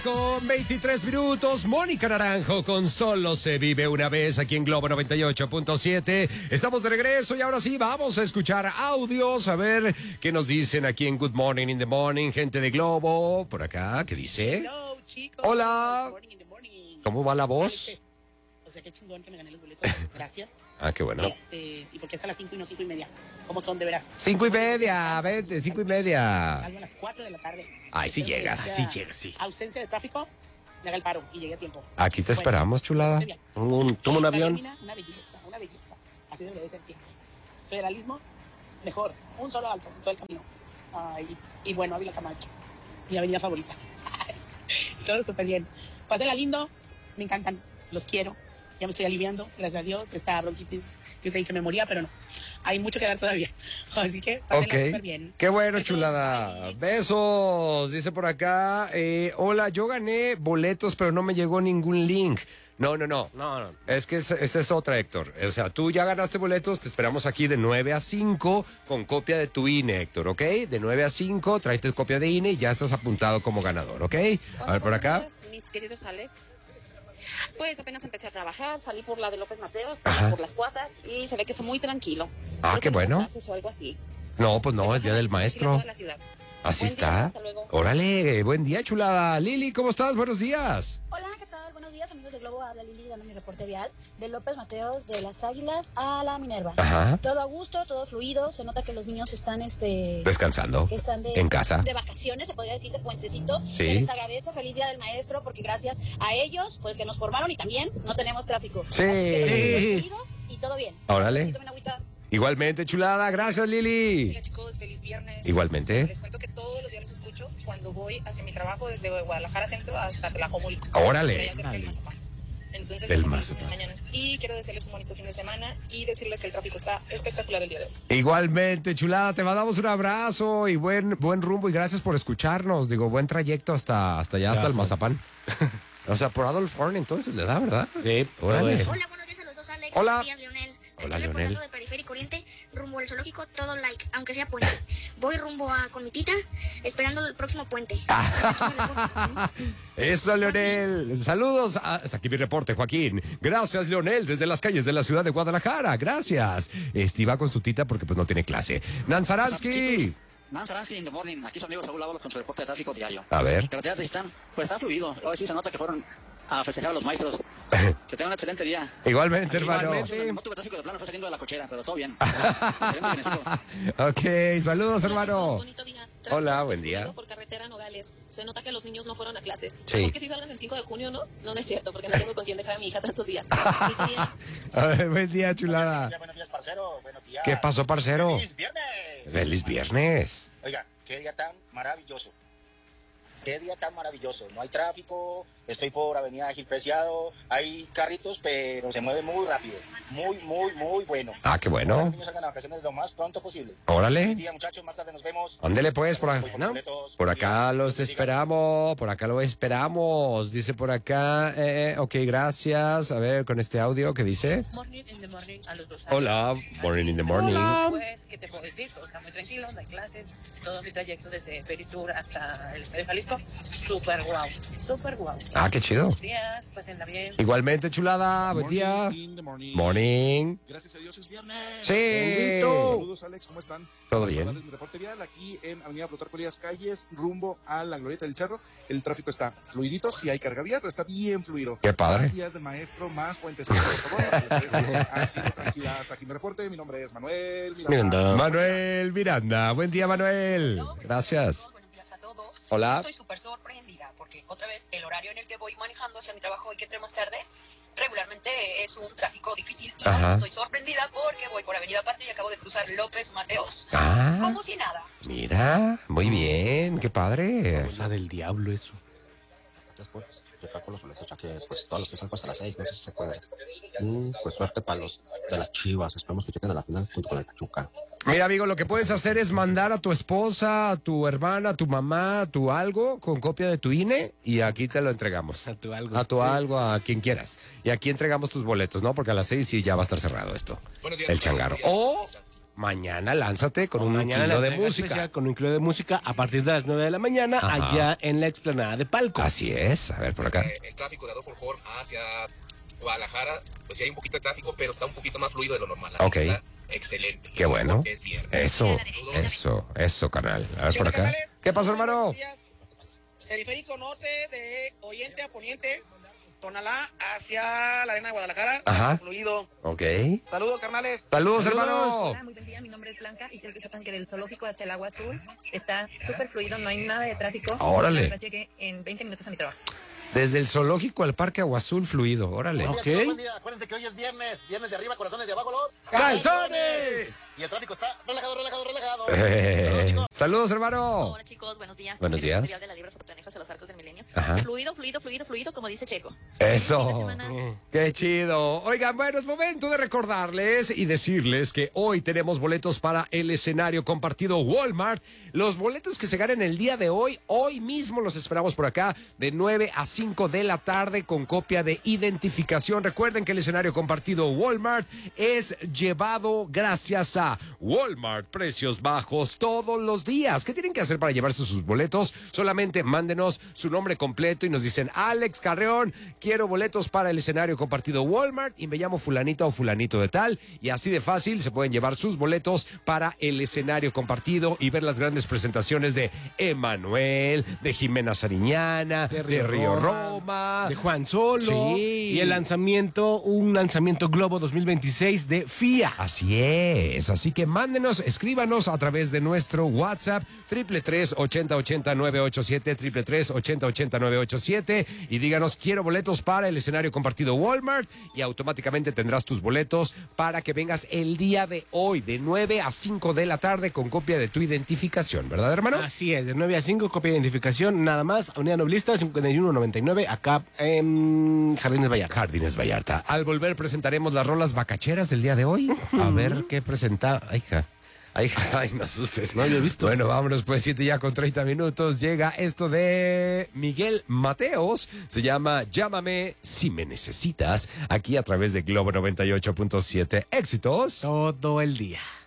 Con 23 minutos, Mónica Naranjo con Solo se vive una vez aquí en Globo 98.7. Estamos de regreso y ahora sí vamos a escuchar audios, a ver qué nos dicen aquí en Good Morning in the Morning, gente de Globo. Por acá, ¿qué dice? Hello, chicos. Hola. Good morning in the morning. ¿Cómo va la voz? O sea, qué chingón que me gané los boletos. Gracias. Ah, qué bueno. ¿Y por qué hasta las 5 y no 5:30? ¿Cómo son de veras? 5:30, vete, 5:30. Salgo a las 4 de la tarde. Ay, sí Espero que llegas, haya sí llegas, sí. Ausencia de tráfico, me haga el paro y llegué a tiempo. Aquí te Bueno, esperamos, chulada. muy bien. Toma un La avión. lámina, una belleza, una belleza. Así debe de ser siempre. Federalismo, mejor. Un solo alto, todo el camino. Ay, y bueno, Ávila Camacho, mi avenida favorita. Todo súper bien. Pásenla lindo, me encantan, los quiero. Ya me estoy aliviando, gracias a Dios. Esta bronquitis, yo creí que me moría, pero no. Hay mucho que dar todavía. Así que pásenla súper bien. Qué bueno, Besos, chulada. bye. Besos. Dice por acá. Hola, yo gané boletos, pero no me llegó ningún link. No. Es que esa es otra, Héctor. O sea, tú ya ganaste boletos, te esperamos aquí de 9 a 5 con copia de tu INE, Héctor, ¿ok? De 9 a 5, tráete copia de INE y ya estás apuntado como ganador, ¿ok? A ver, por acá. Buenos días, mis queridos Alex. Pues apenas empecé a trabajar, salí por la de López Mateos, Ajá. por las cuotas y se ve que es muy tranquilo. Ah, Creo qué que no bueno. hubo clases o algo así. No, pues no, Pues es día ojalá del se vigile maestro. toda la ciudad. Así Buen día, está. hasta luego. Órale, buen día, chulada. Lili, ¿cómo estás? Buenos días. Hola, ¿qué tal? Buenos días, amigos de Globo. Habla Lili dando mi reporte vial de López Mateos de las Águilas a la Minerva. Ajá. Todo a gusto, todo fluido. Se nota que los niños están Descansando. que están En casa. de vacaciones, se podría decir, de puentecito. Sí. Se les agradece. Feliz Día del Maestro, porque gracias a ellos, pues que nos formaron y también no tenemos tráfico. Sí. Así que todo fluido y todo bien. Órale. Sí, tomen agüita. Igualmente, chulada. Gracias, Lili. Hola chicos, feliz viernes. Igualmente. Les cuento que todos los días los escucho cuando voy hacia mi trabajo desde Guadalajara Centro hasta Tlajomulco. Órale. Por allá cerca del Mazapán. Entonces, Del les mando Mazapán. mis mañanas. Y quiero desearles un bonito fin de semana y decirles que el tráfico está espectacular el día de hoy. Igualmente, chulada, te mandamos un abrazo y buen rumbo y gracias por escucharnos. Digo, buen trayecto hasta allá, hasta el Mazapán. O sea, por Adolf Horn entonces le da, ¿verdad? Sí, Órale. Hola, buenos días a los dos, Alex. Hola. Buenos días, Leonel. Hola, Estoy Leonel. reportando de Periférico Oriente, rumbo al zoológico, todo like, aunque sea puente. Voy rumbo con mi tita, esperando el próximo puente. Eso, Leonel. Saludos. Hasta aquí mi reporte, Joaquín. Gracias, Leonel, desde las calles de la ciudad de Guadalajara. Gracias. Iba con su tita porque pues no tiene clase. Nanzaransky. Nancy Aransky in the morning. Aquí su amigo Saúl Ábalos con su reporte de tráfico diario. A ver. Carreteras de Istán, pues está fluido. Hoy sí se nota que fueron a festejar a los maestros. Que tengan un excelente día. Igualmente, hermano. No tuve tráfico de plano, fue saliendo de la cochera, pero todo bien. Ok, saludos, Hola, hermano. chicos, bonito día. Tráfico Hola, buen día. fluido por carretera Nogales. Se nota que los niños no fueron a clases. Sí. Mejor que sí salgan el 5 de junio, ¿no? No, no es cierto, porque no tengo con quién dejar a mi hija tantos días. Bonito día. A ver, buen día, chulada. Buenos días, parcero. Buenos días. ¿Qué pasó, parcero? ¡Feliz viernes! Feliz viernes. Oiga, qué día tan maravilloso. Qué día tan maravilloso. No hay tráfico, estoy por Avenida Gil Preciado, hay carritos, pero se mueve muy rápido. Muy bueno. Ah, qué Ojalá bueno. los niños salgan a vacaciones lo más pronto posible. Órale. Feliz día, muchachos. Más tarde nos vemos. Ándele pues, por acá. Voy ¿No? boletos. Por Buen día. acá los Dios bendiga. esperamos, por acá lo esperamos. Dice por acá, ok, gracias. A ver, con este audio, ¿qué dice? Morning in the morning a los dos. Hola, morning in the morning. Pues, ¿qué te puedo decir? Todo está muy tranquilo, no hay clases. Todo mi trayecto desde Peristur hasta el Estadio Jalisco, súper guau. Súper guau. Ah, qué chido. Buenos días, pásenla bien. Igualmente, chulada, buen día. Morning. Gracias a Dios es viernes. Sí. Saludos, Alex, ¿cómo están? Todo Vamos a bien. darles mi reporte vial aquí en Avenida Plutarco Elías Calles, rumbo a la Glorieta del Cerro. El tráfico está fluidito, sí hay carga vial, pero está bien fluido. Qué padre. Más días de maestro, más puentecitos, por favor. Así de tranquila. Hasta aquí mi reporte. Mi nombre es Manuel Miranda. Manuel Miranda, buen día, Manuel. Gracias. Buenos días a todos. Hola. Estoy súper sorprendida porque otra vez el horario en el que voy manejando hacia mi trabajo y que entré más tarde regularmente es un tráfico difícil y Ajá. hoy estoy sorprendida porque voy por Avenida Patria y acabo de cruzar López Mateos Ah, como si nada. mira, muy bien, qué padre. Cosa del diablo eso. Pues llegar con los boletos, ya que pues todos los que salgo hasta las 6, no sé si se puede. Pues suerte para los de las Chivas, esperemos que lleguen a la final junto con el Pachuca. Mira, amigo, lo que puedes hacer es mandar a tu esposa, a tu hermana, a tu mamá, a tu algo con copia de tu INE y aquí te lo entregamos. A tu algo. A tu Sí. algo, a quien quieras. Y aquí entregamos tus boletos, ¿no? Porque a las 6 sí ya va a estar cerrado esto. El changarro. O mañana lánzate con un Mañana kilo la de entrega música. especial con un kilo de música a partir de las 9 de la mañana, Ajá. allá en la explanada de Palco. Así es. A ver, por acá. El tráfico de Adolfo Horn hacia Guadalajara, pues sí hay un poquito de tráfico, pero está un poquito más fluido de lo normal. Así Ok. que está excelente. Qué bueno. Es viernes. Eso, carnal. A ver, por acá. ¿Qué pasó, hermano? Periférico norte de Oriente a Poniente, Tonalá hacia la arena de Guadalajara. Ajá. Fluido. Ok. Saludos, carnales. Saludos, hermano. Hola, muy buen día. Mi nombre es Blanca y quiero que sepan que del zoológico hasta el Agua Azul está súper fluido, no hay nada de tráfico. Órale. La verdad, llegué en 20 minutos a mi trabajo. Desde el zoológico al Parque Agua Azul fluido. Órale. Buen día, chicos, buen día. Acuérdense que hoy es viernes. Viernes de arriba, corazones de abajo, los ¡calzones! Y el tráfico está relajado. Saludos, chicos. Saludos, hermano. Hola chicos, buenos días. Buenos días. Material de la Libra Soportanejos a los Arcos del Milenio. Ajá. Fluido, como dice Checo. Eso. Qué chido. Oigan, bueno, es momento de recordarles y decirles que hoy tenemos boletos para el escenario compartido Walmart. Los boletos que se ganen el día de hoy mismo los esperamos por acá de 9 a 5 de la tarde con copia de identificación. Recuerden que el escenario compartido Walmart es llevado gracias a Walmart. Precios bajos todos los días. ¿Qué tienen que hacer para llevarse sus boletos? Solamente mándenos su nombre completo y nos dicen: Alex Carreón, quiero boletos para el escenario compartido Walmart y me llamo fulanita o fulanito de tal. Y así de fácil se pueden llevar sus boletos para el escenario compartido y ver las grandes presentaciones de Emanuel, de Jimena Sariñana, de Río Roma, de Juan Solo. Sí. Y el lanzamiento, un lanzamiento Globo 2026 de FIA. Así es. Así que mándenos, escríbanos a través de nuestro WhatsApp 333-8080-987, 333-8080-987 y díganos: quiero boletos para el escenario compartido Walmart, y automáticamente tendrás tus boletos para que vengas el día de hoy de 9 a 5 de la tarde con copia de tu identificación, ¿verdad, hermano? Así es, de 9 a 5, copia de identificación, nada más. Avenida Noblista, 5199, acá en Jardines Vallarta. Jardines Vallarta. Al volver presentaremos las rolas bacacheras del día de hoy. A ver qué presenta. Ay, hija. Ay, me asustes. No, yo he visto. Bueno, vámonos pues, 7 ya con 30 minutos. Llega esto de Miguel Mateos. Se llama Llámame si me necesitas. Aquí a través de Globo 98.7. Éxitos todo el día.